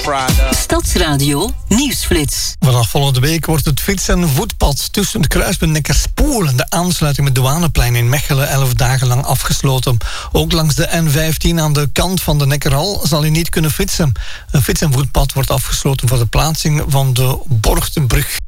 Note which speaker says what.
Speaker 1: Stadsradio Nieuwsflits.
Speaker 2: Vanaf volgende week wordt het fiets- en voetpad tussen het kruispunt Neckarspoel en de aansluiting met Douaneplein in Mechelen 11 dagen lang afgesloten. Ook langs de N15 aan de kant van de Nekkerhal zal u niet kunnen fietsen. Een fiets- en voetpad wordt afgesloten voor de plaatsing van de Borgtenbrug.